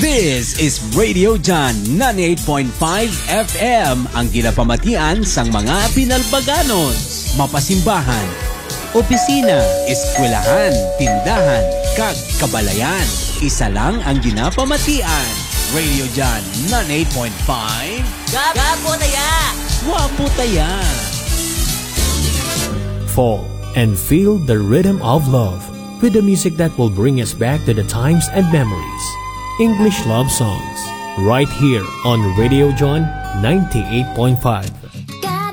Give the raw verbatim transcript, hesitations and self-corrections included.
This is Radio John ninety-eight point five F M, ang ginapamatian sang mga pinalbaganos, mapasimbahan, opisina, eskwelahan, tindahan, kag kabalayan. Isa lang ang ginapamatian. Radio John ninety-eight point five. Gapo taya! Wapo taya! Fall and feel the rhythm of love with the music that will bring us back to the times and memories. English love songs, right here on Radio John ninety-eight point five.